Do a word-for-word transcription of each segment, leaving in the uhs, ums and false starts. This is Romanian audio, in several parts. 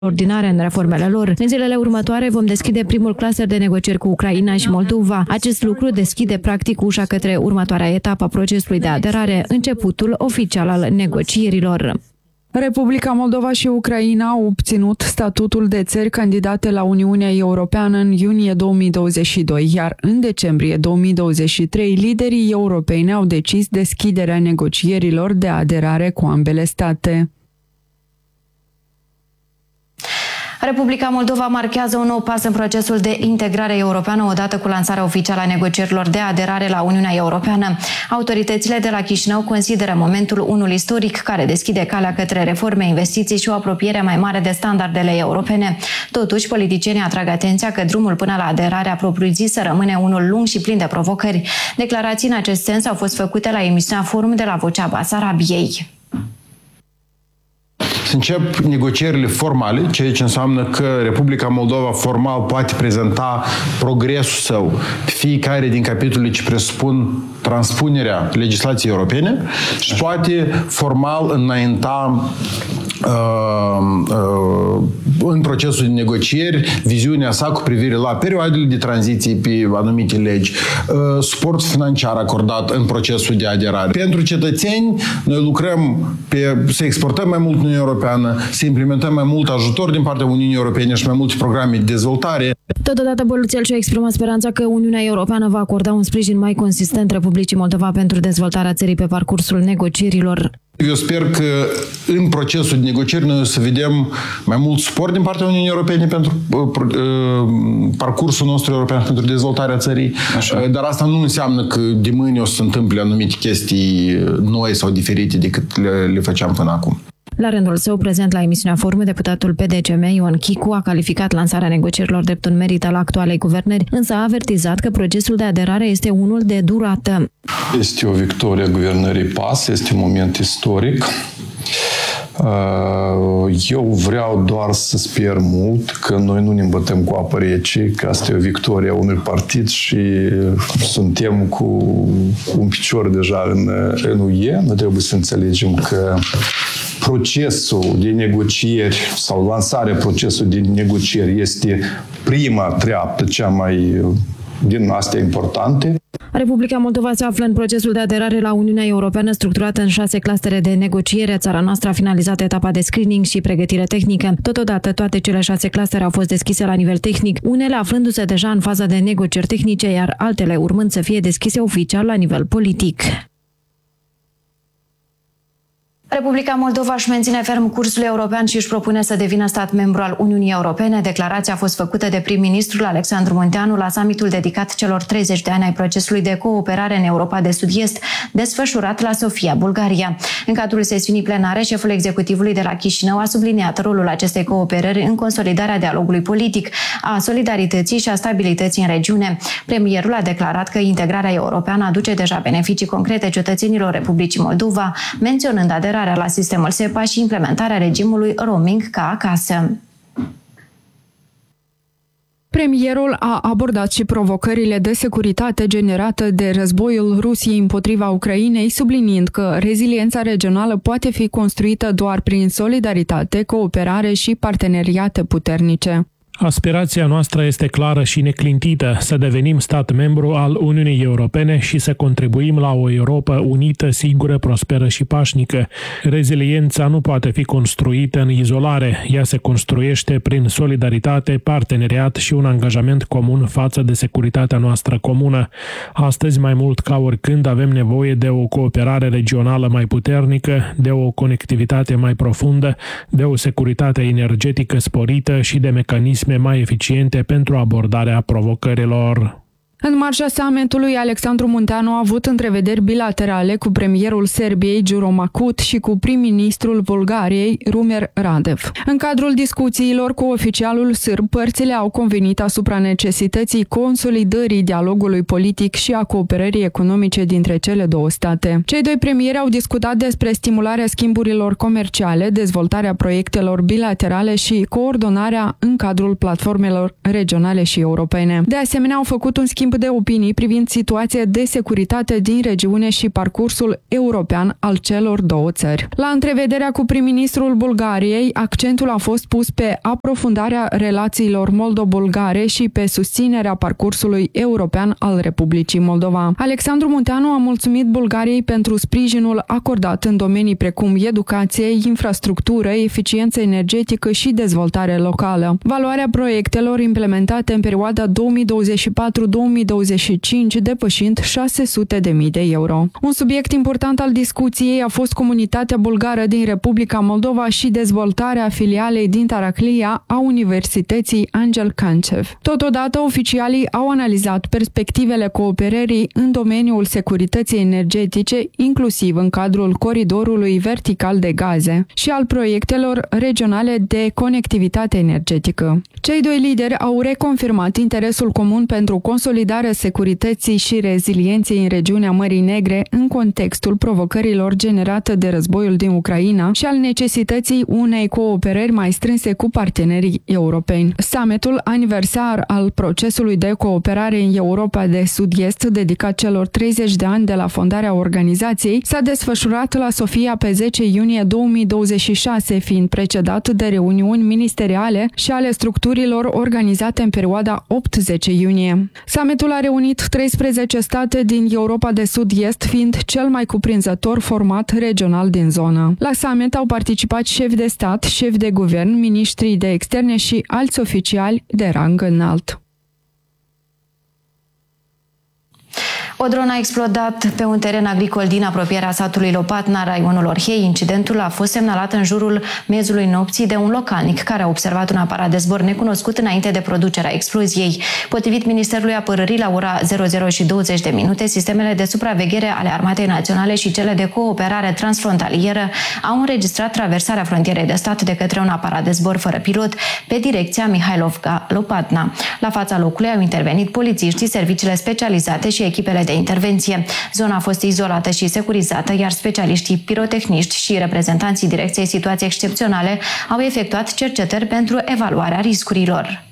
ordinare în reformele lor. În zilele următoare vom deschide primul cluster de negocieri cu Ucraina și Moldova. Acest lucru deschide practic ușa către următoarea etapă a procesului de aderare, începutul oficial al negocierilor. Republica Moldova și Ucraina au obținut statutul de țări candidate la Uniunea Europeană în iunie două mii douăzeci și doi, iar în decembrie două mii douăzeci și trei liderii europeni au decis deschiderea negocierilor de aderare cu ambele state. Republica Moldova marchează un nou pas în procesul de integrare europeană odată cu lansarea oficială a negocierilor de aderare la Uniunea Europeană. Autoritățile de la Chișinău consideră momentul unul istoric care deschide calea către reforme, investiții și o apropiere mai mare de standardele europene. Totuși, politicienii atrag atenția că drumul până la aderarea propriu-zisă rămâne unul lung și plin de provocări. Declarații în acest sens au fost făcute la emisiunea Forum de la Vocea Basarabiei. Să încep negocierile formale, ceea ce înseamnă că Republica Moldova formal poate prezenta progresul său pe fiecare din capitolele ce presupun transpunerea legislației europene și poate formal înainta uh, uh, în procesul de negocieri viziunea sa cu privire la perioadele de tranziție pe anumite legi, uh, suport financiar acordat în procesul de aderare. Pentru cetățeni, noi lucrăm pe, să exportăm mai mult Uniunea Europeană, să implementăm mai mult ajutor din partea Uniunii Europene și mai multe programe de dezvoltare. Totodată, Băluțel și-a exprimat speranța că Uniunea Europeană va acorda un sprijin mai consistent Republicii Moldova pentru dezvoltarea țării pe parcursul negocierilor. Eu sper că în procesul de negocieri noi o să vedem mai mult suport din partea Uniunii Europene pentru uh, parcursul nostru european, pentru dezvoltarea țării. Așa. Dar asta nu înseamnă că de mâine o să se întâmple anumite chestii noi sau diferite decât le, le făceam până acum. La rândul său, prezent la emisiunea Forum, deputatul P D C M Ion Chicu a calificat lansarea negocierilor drept un merit al actualei guvernări, însă a avertizat că procesul de aderare este unul de durată. Este o victorie a guvernării P A S, este un moment istoric. Eu vreau doar să sper mult că noi nu ne îmbătăm cu apă rece, că asta e o victorie a unui partid și suntem cu un picior deja în, în U E. Noi trebuie să înțelegem că procesul de negocieri sau lansarea procesului de negocieri este prima treaptă, cea mai din astea importante. Republica Moldova se află în procesul de aderare la Uniunea Europeană, structurată în șase clustere de negociere. Țara noastră a finalizat etapa de screening și pregătire tehnică. Totodată, toate cele șase clustere au fost deschise la nivel tehnic, unele aflându-se deja în faza de negocieri tehnice, iar altele urmând să fie deschise oficial la nivel politic. Republica Moldova își menține ferm cursul european și își propune să devină stat membru al Uniunii Europene. Declarația a fost făcută de prim-ministrul Alexandru Munteanu la summitul dedicat celor treizeci de ani ai procesului de cooperare în Europa de Sud-Est, desfășurat la Sofia, Bulgaria. În cadrul sesiunii plenare, șeful executivului de la Chișinău a subliniat rolul acestei cooperări în consolidarea dialogului politic, a solidarității și a stabilității în regiune. Premierul a declarat că integrarea europeană aduce deja beneficii concrete cetățenilor Republicii Moldova, menționând aderarea la sistemul SEPA și implementarea regimului roaming ca acasă. Premierul a abordat și provocările de securitate generate de războiul Rusiei împotriva Ucrainei, subliniind că reziliența regională poate fi construită doar prin solidaritate, cooperare și parteneriate puternice. Aspirația noastră este clară și neclintită, să devenim stat membru al Uniunii Europene și să contribuim la o Europă unită, sigură, prosperă și pașnică. Reziliența nu poate fi construită în izolare. Ea se construiește prin solidaritate, parteneriat și un angajament comun față de securitatea noastră comună. Astăzi, mai mult ca oricând, avem nevoie de o cooperare regională mai puternică, de o conectivitate mai profundă, de o securitate energetică sporită și de mecanisme mai eficiente pentru abordarea provocărilor. În marja summitului, Alexandru Munteanu a avut întrevederi bilaterale cu premierul Serbiei, Đuro Macut, și cu prim-ministrul Bulgariei, Rumer Radev. În cadrul discuțiilor cu oficialul sârb, părțile au convenit asupra necesității consolidării dialogului politic și a cooperării economice dintre cele două state. Cei doi premieri au discutat despre stimularea schimburilor comerciale, dezvoltarea proiectelor bilaterale și coordonarea în cadrul platformelor regionale și europene. De asemenea, au făcut un schimb schimb de opinii privind situația de securitate din regiune și parcursul european al celor două țări. La întrevederea cu prim-ministrul Bulgariei, accentul a fost pus pe aprofundarea relațiilor moldo-bulgare și pe susținerea parcursului european al Republicii Moldova. Alexandru Munteanu a mulțumit Bulgariei pentru sprijinul acordat în domenii precum educație, infrastructură, eficiență energetică și dezvoltare locală. Valoarea proiectelor implementate în perioada două mii douăzeci și patru două mii douăzeci și cinci depășind șase sute de mii de euro. Un subiect important al discuției a fost comunitatea bulgară din Republica Moldova și dezvoltarea filialei din Taraclia a Universității Angel Cancev. Totodată, oficialii au analizat perspectivele cooperării în domeniul securității energetice, inclusiv în cadrul coridorului vertical de gaze și al proiectelor regionale de conectivitate energetică. Cei doi lideri au reconfirmat interesul comun pentru consolidarea securității și rezilienței în regiunea Mării Negre în contextul provocărilor generate de războiul din Ucraina și al necesității unei cooperări mai strânse cu partenerii europeni. Summitul aniversar al procesului de cooperare în Europa de Sud-Est, dedicat celor treizeci de ani de la fondarea organizației, s-a desfășurat la Sofia pe zece iunie două mii douăzeci și șase, fiind precedat de reuniuni ministeriale și ale structurilor organizate în perioada opt zece iunie. Summitul a reunit treisprezece state din Europa de Sud-Est, fiind cel mai cuprinzător format regional din zonă. La summit au participat șefi de stat, șefi de guvern, miniștrii de externe și alți oficiali de rang înalt. O dronă a explodat pe un teren agricol din apropierea satului Lopatna, raionul Orhei. Incidentul a fost semnalat în jurul miezului nopții de un localnic care a observat un aparat de zbor necunoscut înainte de producerea exploziei. Potrivit Ministerului Apărării, la ora zero zero și douăzeci de minute, sistemele de supraveghere ale Armatei Naționale și cele de cooperare transfrontalieră au înregistrat traversarea frontierei de stat de către un aparat de zbor fără pilot pe direcția Mihailovka-Lopatna. La fața locului au intervenit polițiștii, serviciile specializate și echipele de intervenție. Zona a fost izolată și securizată, iar specialiștii pirotehniști și reprezentanții Direcției Situații Excepționale au efectuat cercetări pentru evaluarea riscurilor.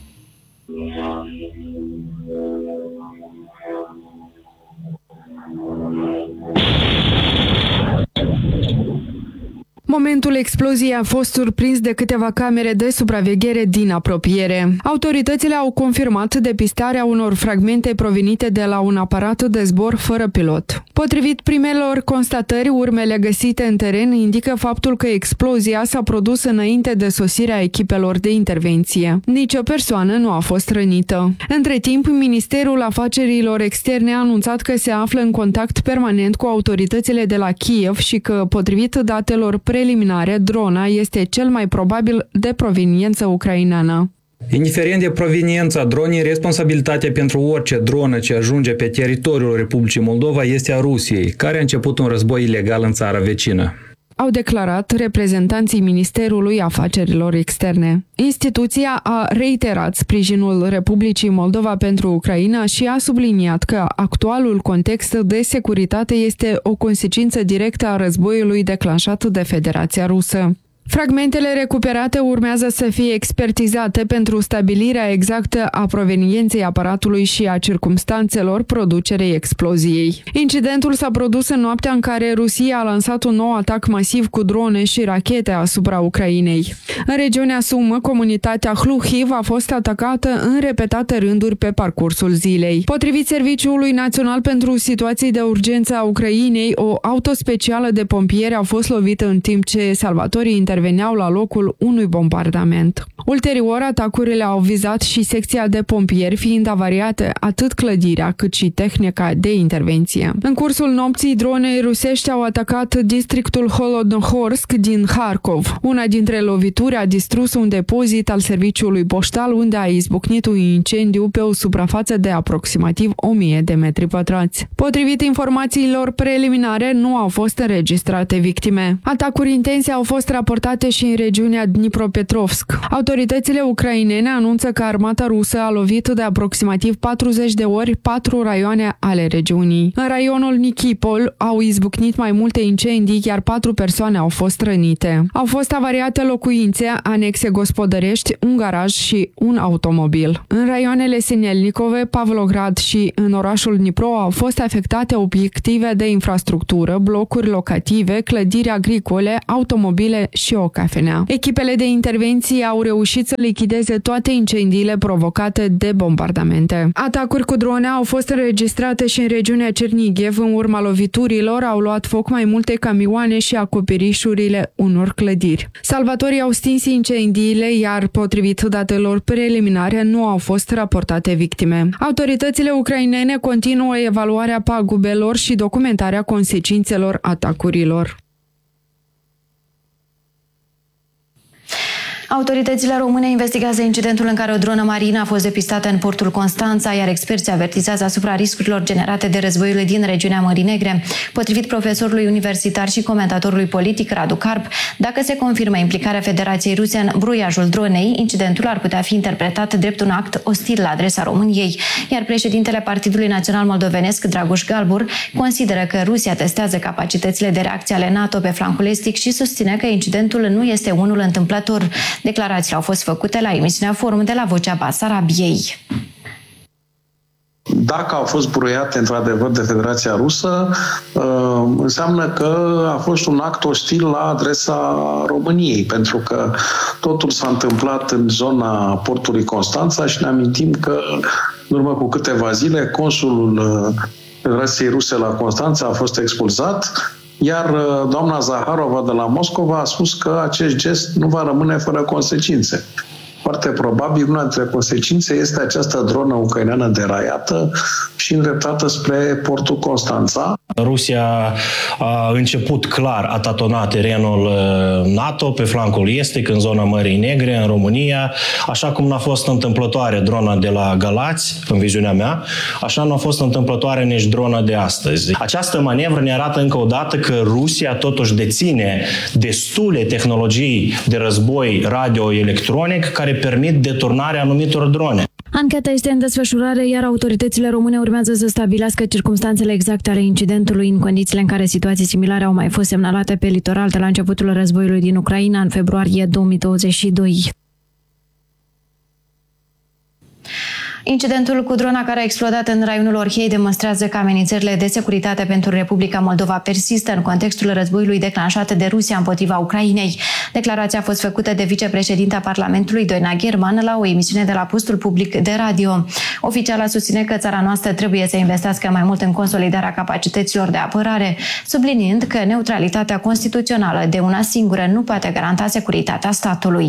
Momentul exploziei a fost surprins de câteva camere de supraveghere din apropiere. Autoritățile au confirmat depistarea unor fragmente provenite de la un aparat de zbor fără pilot. Potrivit primelor constatări, urmele găsite în teren indică faptul că explozia s-a produs înainte de sosirea echipelor de intervenție. Nici o persoană nu a fost rănită. Între timp, Ministerul Afacerilor Externe a anunțat că se află în contact permanent cu autoritățile de la Kiev și că, potrivit datelor preliminare, drona este cel mai probabil de proveniență ucraineană. Indiferent de proveniența dronei, responsabilitatea pentru orice dronă ce ajunge pe teritoriul Republicii Moldova este a Rusiei, care a început un război ilegal în țara vecină, au declarat reprezentanții Ministerului Afacerilor Externe. Instituția a reiterat sprijinul Republicii Moldova pentru Ucraina și a subliniat că actualul context de securitate este o consecință directă a războiului declanșat de Federația Rusă. Fragmentele recuperate urmează să fie expertizate pentru stabilirea exactă a provenienței aparatului și a circumstanțelor producerei exploziei. Incidentul s-a produs în noaptea în care Rusia a lansat un nou atac masiv cu drone și rachete asupra Ucrainei. În regiunea Sumă, comunitatea Hluhiv a fost atacată în repetate rânduri pe parcursul zilei. Potrivit Serviciului Național pentru Situații de Urgență a Ucrainei, o auto specială de pompieri a fost lovită în timp ce salvatorii interveneau la locul unui bombardament. Ulterior, atacurile au vizat și secția de pompieri, fiind avariate atât clădirea cât și tehnica de intervenție. În cursul nopții, dronei rusești au atacat districtul Holodnohorsk din Harkov. Una dintre lovituri a distrus un depozit al serviciului poștal, unde a izbucnit un incendiu pe o suprafață de aproximativ o mie de metri pătrați. Potrivit informațiilor preliminare, nu au fost înregistrate victime. Atacuri intense au fost raportate raportate și în regiunea Dnipropetrovsk. Autoritățile ucrainene anunță că armata rusă a lovit de aproximativ patruzeci de ori patru raioane ale regiunii. În raionul Nikipol au izbucnit mai multe incendii, iar patru persoane au fost rănite. Au fost avariate locuințe, anexe gospodărești, un garaj și un automobil. În raioanele Sinelnikove, Pavlograd și în orașul Dnipro au fost afectate obiective de infrastructură, blocuri locative, clădiri agricole, automobile și o cafenea. Echipele de intervenție au reușit să lichideze toate incendiile provocate de bombardamente. Atacuri cu drone au fost înregistrate și în regiunea Cernigev. În urma loviturilor au luat foc mai multe camioane și acoperișurile unor clădiri. Salvatorii au stins incendiile, iar potrivit datelor preliminare nu au fost raportate victime. Autoritățile ucrainene continuă evaluarea pagubelor și documentarea consecințelor atacurilor. Autoritățile române investigează incidentul în care o dronă marină a fost depistată în portul Constanța, iar experții avertizează asupra riscurilor generate de războiul din regiunea Mării Negre. Potrivit profesorului universitar și comentatorului politic Radu Carp, dacă se confirmă implicarea Federației Ruse în bruiajul dronei, incidentul ar putea fi interpretat drept un act ostil la adresa României, iar președintele Partidului Național Moldovenesc, Dragoș Galbur, consideră că Rusia testează capacitățile de reacție ale NATO pe flancul estic și susține că incidentul nu este unul întâmplător. Declarațiile au fost făcute la emisiunea Forum de la Vocea Basarabiei. Dacă au fost bruiate într-adevăr de Federația Rusă, înseamnă că a fost un act ostil la adresa României, pentru că totul s-a întâmplat în zona portului Constanța și ne amintim că în urmă cu câteva zile consulul Federației Ruse la Constanța a fost expulzat, iar doamna Zaharova de la Moscova a spus că acest gest nu va rămâne fără consecințe. Foarte probabil una dintre consecințe este această dronă ucraineană deraiată și îndreptată spre portul Constanța. Rusia a început clar a tatona terenul NATO pe flancul estic, în zona Mării Negre, în România, așa cum n-a fost întâmplătoare drona de la Galați, în viziunea mea, așa nu a fost întâmplătoare nici drona de astăzi. Această manevră ne arată încă o dată că Rusia totuși deține destule tehnologii de război radioelectronic care permit deturnarea anumitor drone. Ancheta este în desfășurare, iar autoritățile române urmează să stabilească circumstanțele exacte ale incidentului în condițiile în care situații similare au mai fost semnalate pe litoral de la începutul războiului din Ucraina în februarie două mii douăzeci și doi. Incidentul cu drona care a explodat în raionul Orhei demonstrează că amenințările de securitate pentru Republica Moldova persistă în contextul războiului declanșat de Rusia împotriva Ucrainei. Declarația a fost făcută de vicepreședinta Parlamentului, Doina German, la o emisiune de la postul public de radio. Oficiala susține că țara noastră trebuie să investească mai mult în consolidarea capacităților de apărare, subliniind că neutralitatea constituțională de una singură nu poate garanta securitatea statului.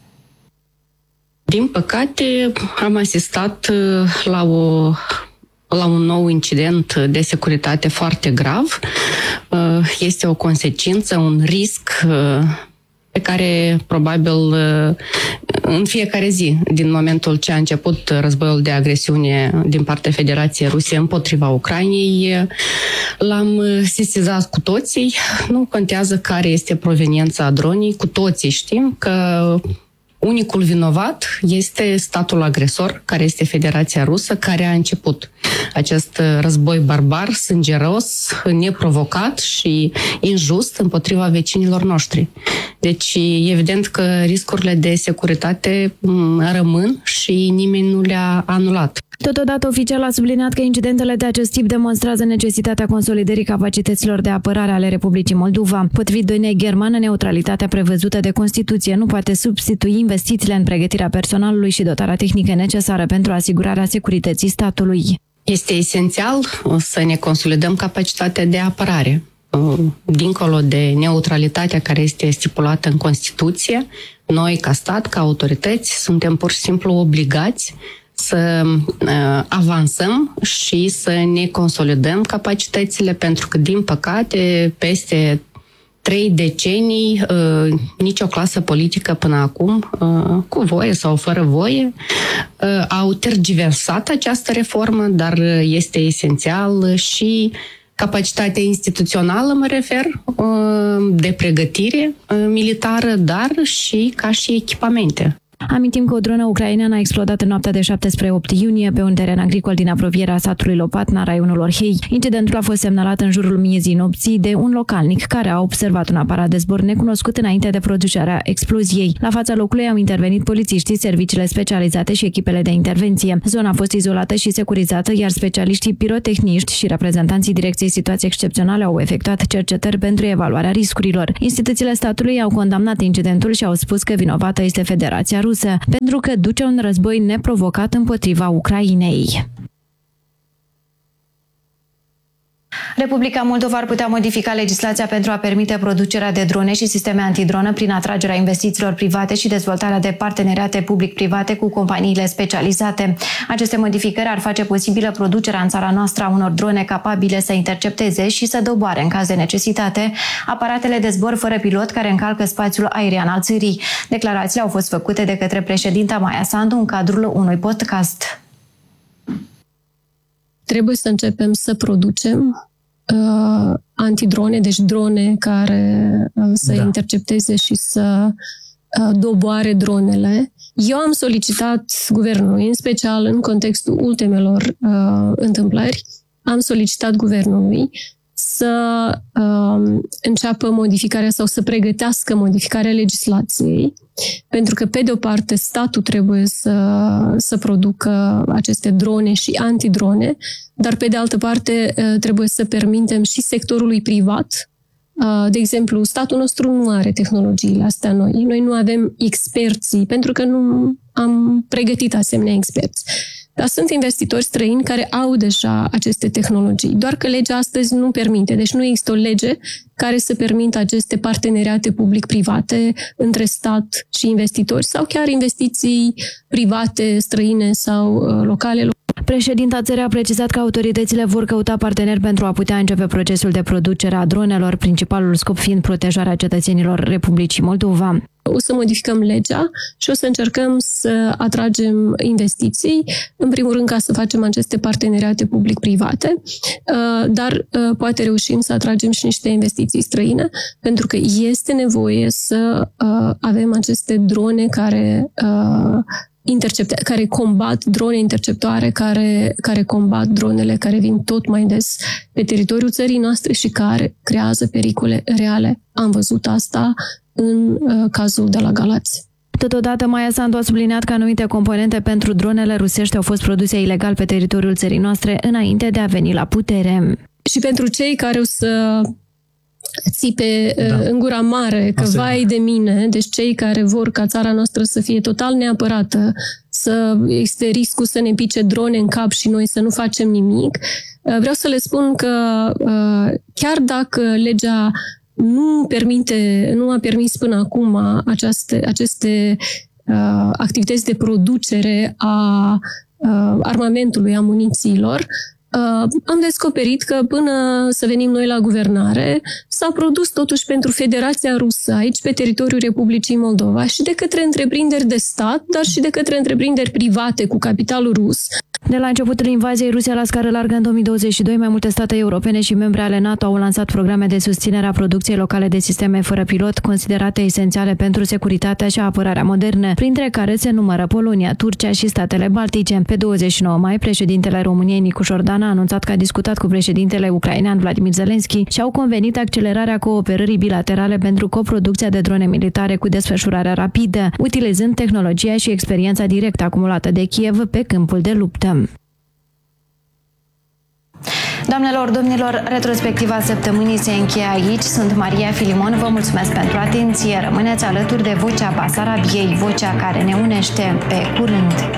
Din păcate, am asistat la, o, la un nou incident de securitate foarte grav. Este o consecință, un risc pe care probabil în fiecare zi, din momentul ce a început războiul de agresiune din partea Federației Ruse împotriva Ucrainei, l-am sesizat cu toții. Nu contează care este proveniența dronii, cu toții știm că unicul vinovat este statul agresor, care este Federația Rusă, care a început acest război barbar, sângeros, neprovocat și injust împotriva vecinilor noștri. Deci, evident că riscurile de securitate rămân și nimeni nu le-a anulat. Totodată, oficial a subliniat că incidentele de acest tip demonstrează necesitatea consolidării capacităților de apărare ale Republicii Moldova. Potrivit Doinei German, neutralitatea prevăzută de Constituție nu poate substitui investițiile în pregătirea personalului și dotarea tehnică necesară pentru asigurarea securității statului. Este esențial să ne consolidăm capacitatea de apărare. Dincolo de neutralitatea care este stipulată în Constituție, noi, ca stat, ca autorități, suntem pur și simplu obligați să uh, avansăm și să ne consolidăm capacitățile, pentru că, din păcate, peste trei decenii, uh, nicio clasă politică până acum, uh, cu voie sau fără voie, uh, au tergiversat această reformă, dar este esențial și capacitatea instituțională, mă refer, de pregătire militară, dar și ca și echipamente. Amintim că o dronă ucraineană a explodat în noaptea de șapte spre opt iunie pe un teren agricol din apropierea satului Lopatna, raionul Orhei. Incidentul a fost semnalat în jurul miezii nopții de un localnic care a observat un aparat de zbor necunoscut înainte de producerea exploziei. La fața locului au intervenit polițiștii, serviciile specializate și echipele de intervenție. Zona a fost izolată și securizată, iar specialiștii pirotehniști și reprezentanții Direcției Situații Excepționale au efectuat cercetări pentru evaluarea riscurilor. Instituțiile statului au condamnat incidentul și au spus că vinovată este Federația Rusă, pentru că duce un război neprovocat împotriva Ucrainei. Republica Moldova ar putea modifica legislația pentru a permite producerea de drone și sisteme antidronă prin atragerea investițiilor private și dezvoltarea de parteneriate public-private cu companiile specializate. Aceste modificări ar face posibilă producerea în țara noastră a unor drone capabile să intercepteze și să doboare, în caz de necesitate, aparatele de zbor fără pilot care încalcă spațiul aerian al țării. Declarațiile au fost făcute de către președinta Maia Sandu în cadrul unui podcast. Trebuie să începem să producem uh, antidrone, deci drone care uh, să da. intercepteze și să uh, doboare dronele. Eu am solicitat guvernului, în special în contextul ultimelor uh, întâmplări, am solicitat guvernului să uh, înceapă modificarea sau să pregătească modificarea legislației, pentru că, pe de o parte, statul trebuie să, să producă aceste drone și antidrone, dar, pe de altă parte, trebuie să permitem și sectorului privat. De exemplu, statul nostru nu are tehnologiile astea noi. Noi nu avem experții, pentru că nu am pregătit asemenea experți. Dar sunt investitori străini care au deja aceste tehnologii, doar că legea astăzi nu permite. Deci nu există o lege care să permită aceste parteneriate public-private între stat și investitori sau chiar investiții private, străine sau uh, locale. Președinta țării a precizat că autoritățile vor căuta parteneri pentru a putea începe procesul de producere a dronelor, principalul scop fiind protejarea cetățenilor Republicii Moldova. O să modificăm legea și o să încercăm să atragem investiții, în primul rând ca să facem aceste parteneriate public-private, dar poate reușim să atragem și niște investiții străine, pentru că este nevoie să avem aceste drone care intercepte, care combat drone interceptoare, care, care combat dronele care vin tot mai des pe teritoriul țării noastre și care creează pericole reale. Am văzut asta în uh, cazul de la Galați. Totodată, Maia Sandu a subliniat că anumite componente pentru dronele rusești au fost produse ilegal pe teritoriul țării noastre înainte de a veni la putere. Și pentru cei care o să țipe da. în gura mare că Asta vai de mine, deci cei care vor ca țara noastră să fie total neapărată, să existe riscul să ne pice drone în cap și noi să nu facem nimic, vreau să le spun că chiar dacă legea nu permite, nu a permis până acum aceste, aceste uh, activități de producere a uh, armamentului, a munițiilor, uh, am descoperit că până să venim noi la guvernare s-a produs totuși pentru Federația Rusă aici pe teritoriul Republicii Moldova și de către întreprinderi de stat, dar și de către întreprinderi private cu capitalul rus. De la începutul invaziei Rusia la scară largă în două mii douăzeci și doi, mai multe state europene și membre ale NATO au lansat programe de susținere a producției locale de sisteme fără pilot, considerate esențiale pentru securitatea și apărarea modernă, printre care se numără Polonia, Turcia și statele Baltice. Pe douăzeci și nouă mai, președintele României, Nicu Șordan, a anunțat că a discutat cu președintele ucrainean Vladimir Zelensky și au convenit accelerarea cooperării bilaterale pentru coproducția de drone militare cu desfășurare rapidă, utilizând tehnologia și experiența directă acumulată de Kiev pe câmpul de luptă. Doamnelor, domnilor, retrospectiva săptămânii se încheie aici. Sunt Maria Filimon, vă mulțumesc pentru atenție. Rămâneți alături de Vocea Basarabiei, vocea care ne unește. Pe curând!